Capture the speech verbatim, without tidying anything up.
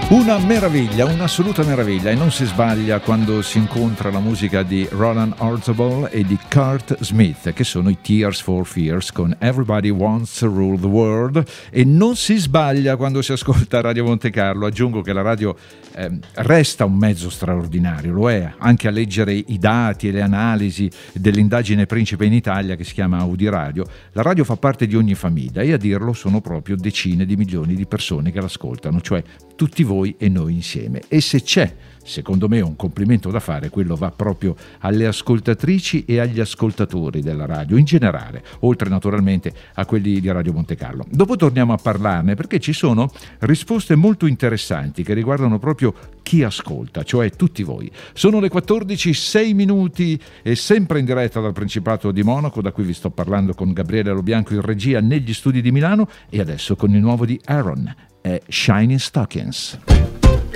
Una meraviglia, un'assoluta meraviglia, e non si sbaglia quando si incontra la musica di Roland Orzabal e di Kurt Smith, che sono i Tears for Fears con Everybody Wants to Rule the World, e non si sbaglia quando si ascolta Radio Monte Carlo. Aggiungo che la radio eh, resta un mezzo straordinario, lo è, anche a leggere i dati e le analisi dell'indagine Principe in Italia che si chiama Audiradio. La radio fa parte di ogni famiglia e a dirlo sono proprio decine di milioni di persone che l'ascoltano, cioè tutti voi e noi insieme. E se c'è, secondo me, un complimento da fare, quello va proprio alle ascoltatrici e agli ascoltatori della radio in generale, oltre naturalmente a quelli di Radio Monte Carlo. Dopo torniamo a parlarne, perché ci sono risposte molto interessanti che riguardano proprio chi ascolta, cioè tutti voi. Sono le quattordici e sei minuti e sempre in diretta dal Principato di Monaco, da cui vi sto parlando con Gabriele Lobianco in regia negli studi di Milano, e adesso con il nuovo di Aaron, è Shining Stockings.